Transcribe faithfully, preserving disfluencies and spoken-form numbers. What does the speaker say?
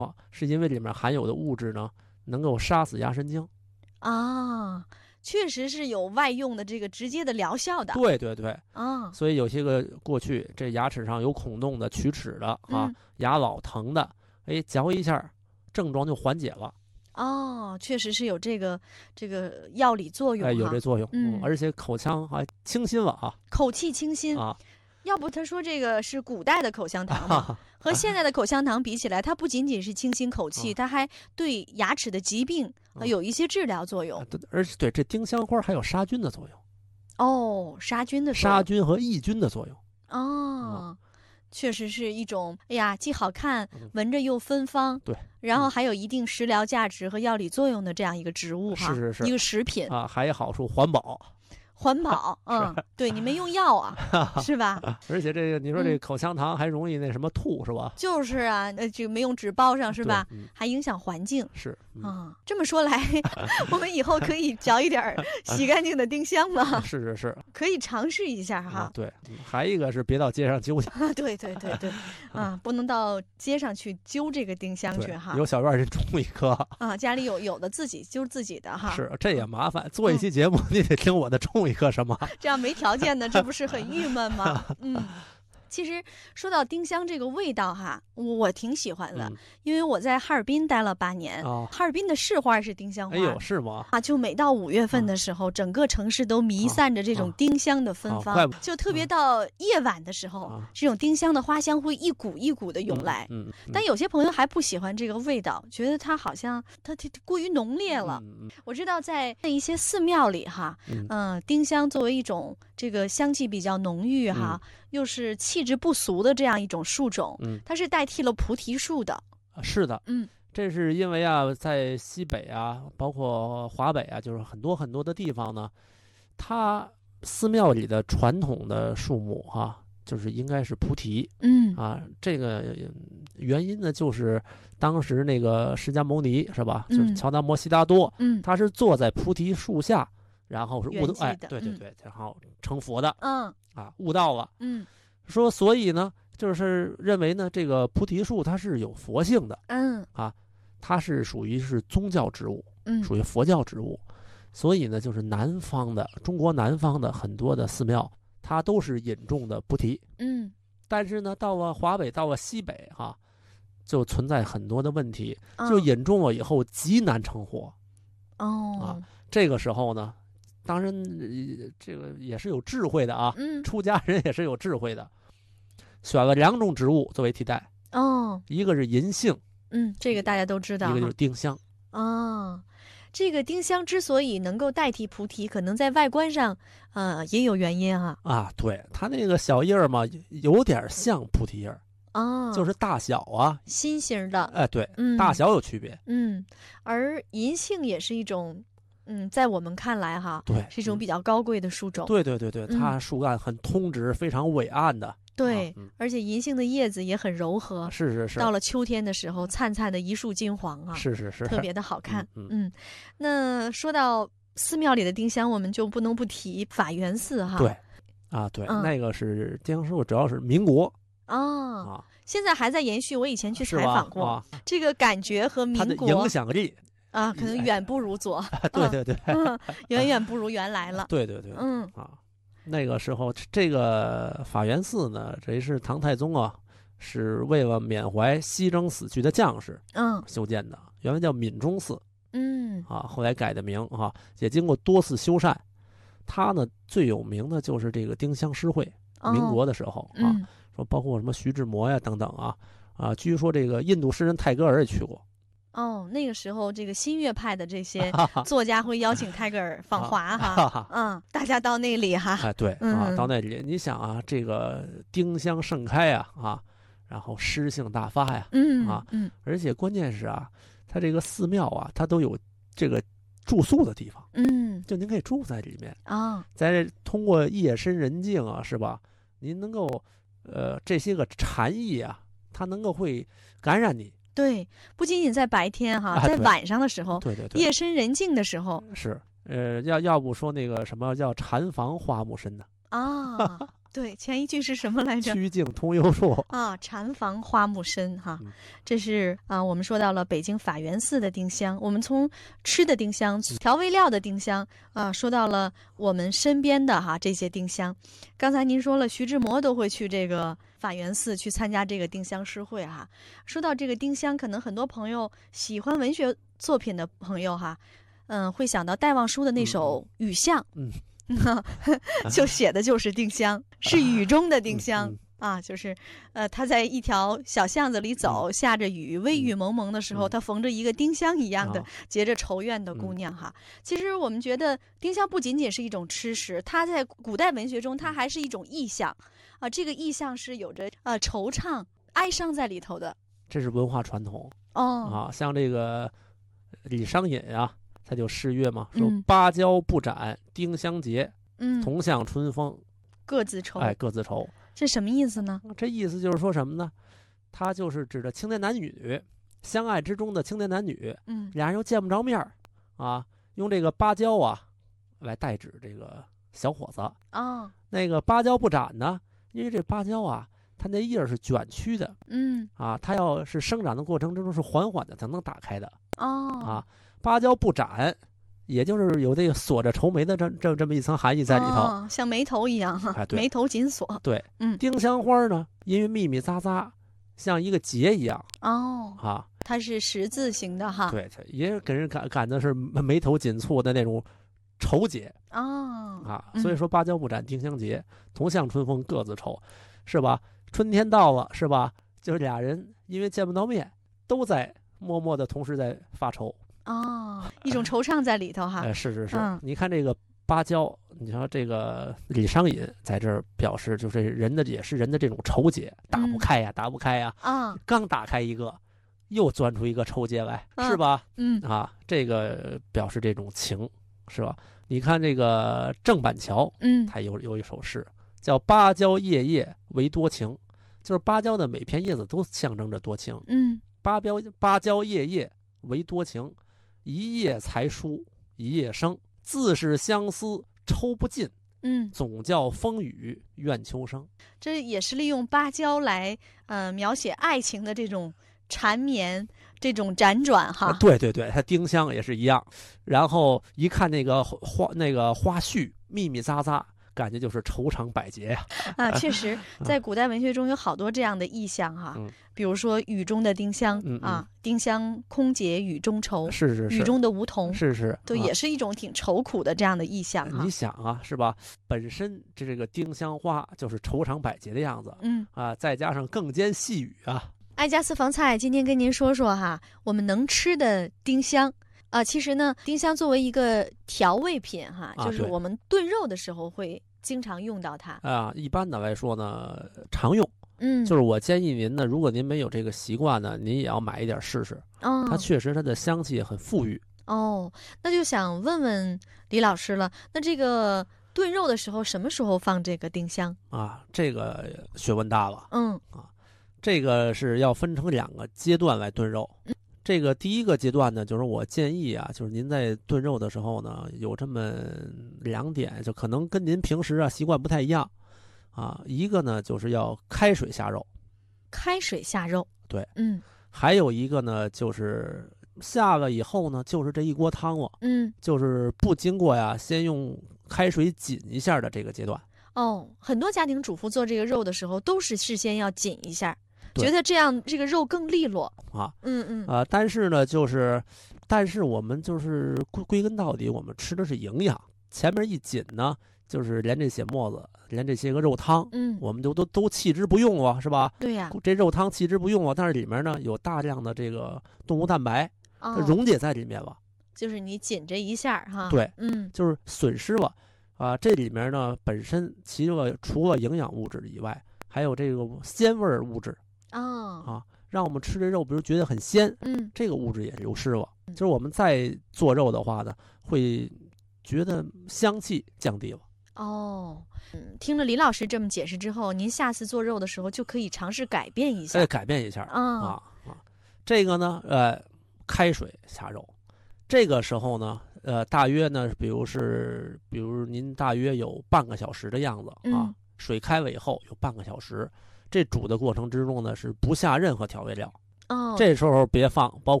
是因为里面含有的物质呢，能够杀死牙神经啊。确实是有外用的这个直接的疗效的。 对对对， 啊， 所以有些个过去这牙齿上有孔洞的、龋齿的啊， 嗯、 牙老疼的，哎，嚼一下，症状就缓解了。 哦，确实是有这个这个药理作用， 哎，有这作用， 嗯， 而且口腔还清新了啊， 口气清新啊。 要不他说这个是古代的口香糖嘛，和现在的口香糖比起来，它不仅仅是清新口气，它还对牙齿的疾病有一些治疗作用。 而且对这丁香花还有杀菌的作用。 哦，杀菌的作用， 杀菌和抑菌的作用。 哦，确实是一种，哎呀，既好看，闻着又芬芳， 对， 然后还有一定食疗价值和药理作用的这样一个植物哈， 是是是， 一个食品啊，还有好处，环保。 环保，嗯，对，你没用药啊，是吧？ 而且这个，你说这口香糖还容易那什么吐，是吧？ 就是啊，呃，这个没用纸包上，是吧？ 嗯、 还影响环境。 是啊、嗯，这么说来，我们以后可以嚼一点洗干净的丁香吗？ 是是是， 可以尝试一下哈。 啊、对，还一个是别到街上揪去。 啊，对对对对，啊，不能到街上去揪这个丁香去哈。 有小院人种一棵啊，家里有有的自己揪自己的哈。 是，这也麻烦。做一期节目，嗯、你得听我的种一棵什么？ 这样没条件的，这不是很郁闷吗？嗯。其实说到丁香这个味道哈，我挺喜欢的， 嗯、 因为我在哈尔滨待了八年， 哦、 哈尔滨的市花是丁香花。 哎呦，是吗？ 啊，就每到五月份的时候，嗯、整个城市都弥散着这种丁香的芬芳， 哦哦、 就特别到夜晚的时候， 哦、 这种丁香的花香会一股一股的涌来。 嗯嗯嗯、 但有些朋友还不喜欢这个味道，觉得它好像它它过于浓烈了。 嗯嗯、 我知道在一些寺庙里哈，嗯、呃，丁香作为一种这个香气比较浓郁哈， 嗯、 又是气质不俗的这样一种树种， 嗯、 它是代替了菩提树的。 是的， 嗯， 这是因为啊，在西北啊，包括华北啊，就是很多很多的地方呢，它寺庙里的传统的树木哈、啊，就是应该是菩提。 嗯啊，这个原因呢，就是当时那个释迦牟尼是吧？ 嗯、 就是乔达摩悉达多， 嗯， 他是坐在菩提树下，然后是悟道，哎，对对对， 嗯、 然后成佛的， 嗯啊，悟道了。 嗯， 说所以呢。就是认为呢，这个菩提树它是有佛性的， 嗯啊，它是属于是宗教植物， 嗯， 属于佛教植物，所以呢，就是南方的中国南方的很多的寺庙，它都是引种的菩提， 嗯， 但是呢，到了华北，到了西北哈、啊，就存在很多的问题，就引种了以后极难成活， 哦， 啊，这个时候呢，当然这个也是有智慧的啊， 嗯， 出家人也是有智慧的。选了两种植物作为替代， 哦， 一个是银杏， 嗯，这个大家都知道， 一个就是丁香。 哦，这个丁香之所以能够代替菩提，可能在外观上，呃，也有原因啊。 啊，对，它那个小叶儿嘛，有点像菩提叶儿， 哦， 就是大小啊， 心形的， 哎，对， 嗯， 大小有区别。 嗯，而银杏也是一种。嗯，在我们看来哈， 对， 是一种比较高贵的树种。 对对对对， 嗯、 它树干很通直，非常伟岸的。 对， 啊嗯、 而且银杏的叶子也很柔和。 是是是。 到了秋天的时候，灿灿的一树金黄啊， 是是是， 特别的好看。 嗯, 嗯, 嗯，那说到寺庙里的丁香，我们就不能不提法源寺哈。 对，啊对， 嗯、 那个是丁香师傅，主要是民国。 哦、 啊， 现在还在延续。我以前去采访过， 啊、 这个感觉和民国它的影响力。 啊，可能远不如左。 对对对， 嗯，远远不如原来了。 对对对， 嗯啊，那个时候这个法源寺呢，这是唐太宗啊，是为了缅怀西征死去的将士， 嗯， 修建的，原来叫闽中寺， 嗯， 啊，后来改的名啊，也经过多次修缮。它呢最有名的就是这个丁香诗会， 哦、 民国的时候啊， 嗯、 说包括什么徐志摩呀等等啊，啊，据说这个印度诗人泰戈尔也去过。 哦，那个时候这个新月派的这些作家会邀请泰戈尔访华哈，嗯，大家到那里哈， 哎对、 嗯、 啊，到那里你想啊，这个丁香盛开呀啊，然后诗性大发呀， 嗯啊嗯， 而且关键是啊，它这个寺庙啊，它都有这个住宿的地方， 嗯， 就您可以住在里面啊， 在通过夜深人静啊，是吧？您能够呃这些个禅意啊，它能够会感染你。 对，不仅仅在白天哈， 啊、 在晚上的时候， 对对对， 夜深人静的时候， 是，呃，要要不说那个什么叫禅房花木深呢？ 啊， 对，前一句是什么来着？ 曲径通幽处啊，禅房花木深哈， 嗯、 这是啊，我们说到了北京法源寺的丁香，我们从吃的丁香、调味料的丁香啊，说到了我们身边的哈这些丁香。刚才您说了，徐志摩都会去这个法源寺去参加这个丁香诗会哈。说到这个丁香，可能很多朋友喜欢文学作品的朋友哈，嗯，会想到戴望舒的那首《雨巷》。 嗯。嗯就写的就是丁香，是雨中的丁香、 嗯嗯、 啊，就是呃，他在一条小巷子里走，嗯、下着雨，微雨蒙蒙的时候，嗯、他逢着一个丁香一样的、嗯、结着愁怨的姑娘哈。嗯、其实我们觉得丁香不仅仅是一种吃食，它在古代文学中，它还是一种意象啊。这个意象是有着呃惆怅、哀伤在里头的。 这是文化传统哦啊，像这个李商隐啊。他就诗曰嘛，说芭蕉不展丁香结，嗯，同向春风各自愁。 哎，各自愁， 这什么意思呢？ 这意思就是说什么呢？他就是指的青年男女相爱之中的青年男女，嗯，俩人又见不着面儿啊，用这个芭蕉啊来代指这个小伙子啊、 哦。 那个芭蕉不展呢，因为这芭蕉啊，它那叶儿是卷曲的， 嗯啊，它要是生长的过程之中是缓缓的才能打开的， 哦啊。芭蕉不展，也就是有这个锁着愁眉的这这这么一层含义在里头， 哦、像眉头一样哈、 哎， 眉头紧锁。 对， 嗯， 丁香花呢，因为密密匝匝，像一个结一样。 哦， 啊， 它是十字形的哈。 对，也给人感感的是眉头紧蹙的那种愁结。 哦， 啊，所以说芭蕉不展丁香结，同向春风各自愁，是吧？春天到了，是吧？就是俩人因为见不到面，都在默默的同时在发愁。 哦，一种惆怅在里头哈。 哎，是是是， 嗯、 你看这个芭蕉，你说这个李商隐在这儿表示，就是人的也是人的这种愁结，打不开呀，嗯、打不开呀。 啊， 刚打开一个，又钻出一个愁结来，啊、是吧？ 嗯啊，这个表示这种情，是吧？你看这个郑板桥， 嗯， 他有有一首诗叫“芭蕉叶叶为多情”，就是芭蕉的每片叶子都象征着多情。 嗯， 芭蕉芭蕉叶叶为多情。一夜才书一夜生，自是相思抽不尽。 嗯， 总叫风雨怨秋生。 这也是利用芭蕉来呃描写爱情的这种缠绵，这种辗转哈。 啊、对对对，它丁香也是一样。然后一看那个花那个花絮密密匝匝，感觉就是愁肠百结呀。 啊，确实，在古代文学中有好多这样的意象哈。嗯，比如说雨中的丁香、 嗯嗯、 啊，丁香空结雨中愁， 是是是， 雨中的梧桐， 是是， 对，啊、也是一种挺愁苦的这样的意象哈。 你想啊，是吧？本身这这个丁香花就是愁肠百结的样子， 嗯啊，再加上更兼细语啊。 爱家私房菜今天跟您说说哈，我们能吃的丁香啊，其实呢，丁香作为一个调味品哈， 啊、 就是我们炖肉的时候会经常用到它啊。一般的来说呢，常用。 嗯， 就是我建议您呢，如果您没有这个习惯呢，您也要买一点试试。 哦， 它确实它的香气很馥郁。 哦，那就想问问李老师了，那这个炖肉的时候，什么时候放这个丁香啊？这个学问大了。 嗯啊，这个是要分成两个阶段来炖肉。 嗯， 这个第一个阶段呢，就是我建议啊，就是您在炖肉的时候呢，有这么两点，就可能跟您平时啊习惯不太一样。啊，一个呢就是要开水下肉， 开水下肉， 对， 嗯， 还有一个呢就是下了以后呢，就是这一锅汤了， 嗯， 就是不经过呀，先用开水紧一下的这个阶段。 哦，很多家庭主妇做这个肉的时候，都是事先要紧一下，觉得这样这个肉更利落啊， 嗯嗯啊，但是呢，就是，但是我们就是归归根到底，我们吃的是营养，前面一紧呢。就是连这些沫子，连这些个肉汤， 嗯， 我们就都都弃之不用了，是吧？ 对呀， 这肉汤弃之不用了，但是里面呢有大量的这个动物蛋白， 哦、 溶解在里面了。 就是你紧这一下哈， 对， 嗯， 就是损失了啊。这里面呢本身其了除了营养物质以外，还有这个鲜味物质哦啊，让我们吃这肉，比如觉得很鲜， 嗯， 这个物质也流失了。就是我们再做肉的话呢，会觉得香气降低了。 哦，嗯，听了李老师这么解释之后，您下次做肉的时候就可以尝试改变一下， 哎，改变一下、 嗯、 啊啊！这个呢，呃，开水下肉，这个时候呢，呃，大约呢，比如是，比如您大约有半个小时的样子啊， 嗯、 水开了以后有半个小时，这煮的过程之中呢是不下任何调味料。 哦， 这时候别放，包括